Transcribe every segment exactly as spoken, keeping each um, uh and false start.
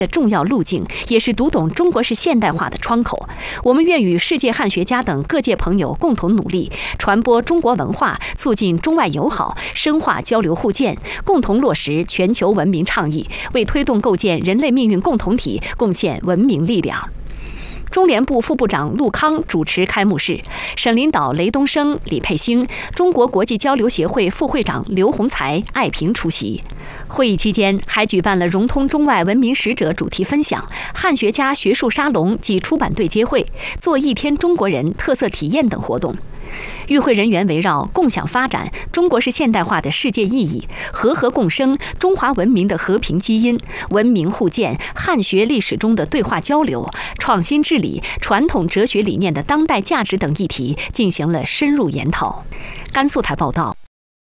的重要路径，也是读懂中国式现代化的窗口。我们愿与世界汉学家等各界朋友共同努力，传播中国文化，促进中外友好，深化交流互鉴，共同落实全球文明倡议，为推动构建人类命运共同体贡献文明力量。中联部副部长陆康主持开幕式，省领导雷东升、李佩兴，中国国际交流协会副会长刘洪才、艾平出席。会议期间，还举办了融通中外文明使者主题分享、汉学家学术沙龙及出版对接会、做一天中国人特色体验等活动。与会人员围绕共享发展、中国式现代化的世界意义、和合共生、中华文明的和平基因、文明互鉴、汉学历史中的对话交流、创新治理、传统哲学理念的当代价值等议题进行了深入研讨。甘肃台报道。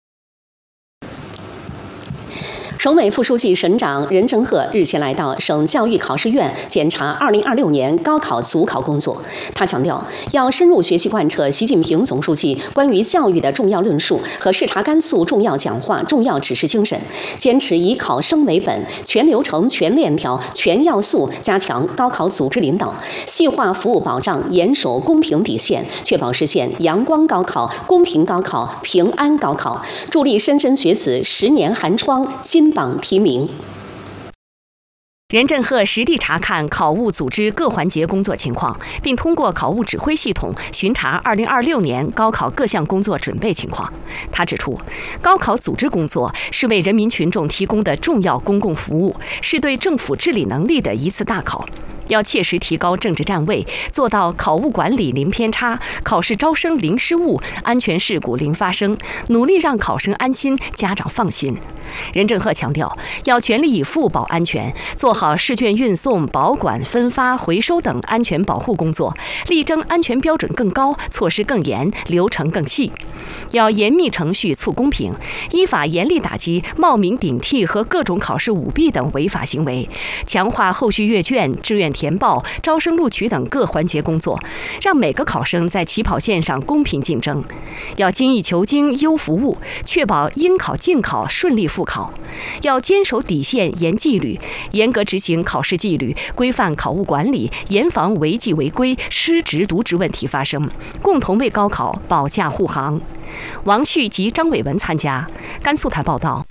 省委副书记、省长任正鹤日前来到省教育考试院检查二零二六年高考组考工作。他强调，要深入学习贯彻习近平总书记关于教育的重要论述和视察甘肃重要讲话、重要指示精神，坚持以考生为本，全流程、全链条、全要素加强高考组织领导，细化服务保障，严守公平底线，确保实现阳光高考、公平高考、平安高考，助力莘莘学子十年寒窗金榜题名。 任正鹤实地查看考务组织各环节工作情况，并通过考务指挥系统巡查二零二六年高考各项工作准备情况。他指出，高考组织工作是为人民群众提供的重要公共服务，是对政府治理能力的一次大考。要切实提高政治站位，做到考务管理零偏差，考试招生零失误，安全事故零发生，努力让考生安心，家长放心。任正鹤强调，要全力以赴保安全，做好试卷运送、保管、分发、回收等安全保护工作，力争安全标准更高，措施更严，流程更细。要严密程序促公平，依法严厉打击冒名顶替和各种考试舞弊等违法行为，强化后续阅卷、志愿填报、招生录取等各环节工作，让每个考生在起跑线上公平竞争。要精益求精、优服务，确保应考尽考、顺利复考。要坚守底线、严纪律，严格执行考试纪律，规范考务管理，严防违纪违规、失职渎职问题发生，共同为高考保驾护航。王旭及张伟文参加。甘肃台报道。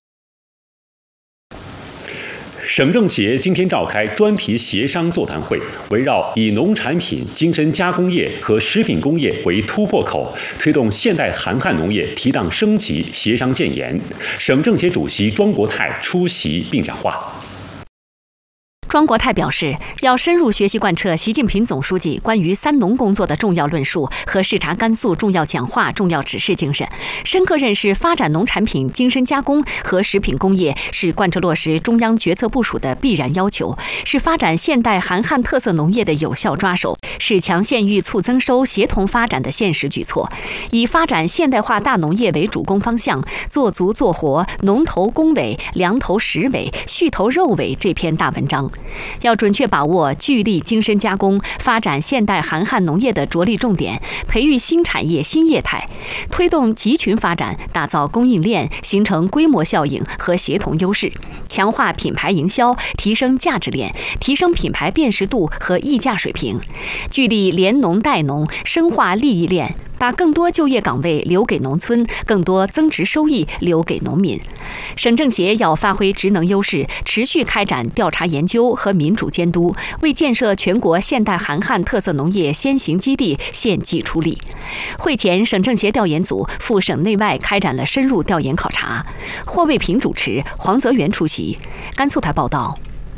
省政协今天召开专题协商座谈会，围绕以农产品、精深加工业和食品工业为突破口，推动现代含汉农业提档升级协商建言。省政协主席庄国泰出席并讲话。 庄国泰表示，要深入学习贯彻习近平总书记关于三农工作的重要论述和视察甘肃重要讲话、重要指示精神，深刻认识发展农产品、精深加工和食品工业是贯彻落实中央决策部署的必然要求，是发展现代含汉特色农业的有效抓手，是强县域促增收协同发展的现实举措。以发展现代化大农业为主攻方向，做足做活农头工尾、粮头食尾、畜头肉尾这篇大文章。要准确把握聚力精深加工、发展现代含汉农业的着力重点，培育新产业新业态，推动集群发展，打造供应链，形成规模效应和协同优势，强化品牌营销，提升价值链，提升品牌辨识度和溢价水平，聚力联农带农，深化利益链，把更多就业岗位留给农村，更多增值收益留给农民。省政协要发挥职能优势，持续开展调查研究和民主监督，为建设全国现代含汉特色农业先行基地献计出力。会前，省政协调研组赴省内外开展了深入调研考察。霍卫平主持，黄泽元出席。甘肃台报道。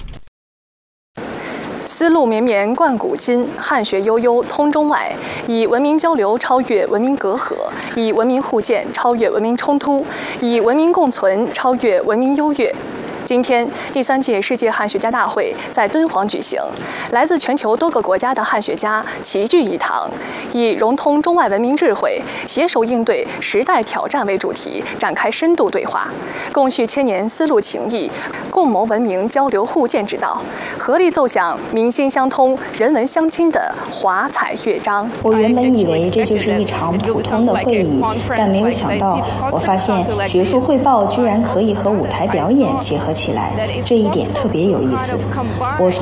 丝路绵绵贯古今，汉学悠悠通中外，以文明交流超越文明隔阂，以文明互鉴超越文明冲突，以文明共存超越文明优越。今天，第三届世界汉学家大会在敦煌举行，来自全球多个国家的汉学家齐聚一堂，以融通中外文明智慧，携手应对时代挑战为主题，展开深度对话，共叙千年丝路情谊，共谋文明交流互鉴之道，合力奏响民心相通、人文相亲的华彩乐章。 我原本以为这就是一场普通的会议，但没有想到，我发现学术汇报居然可以和舞台表演结合起来。 起来，这一点特别有意思。我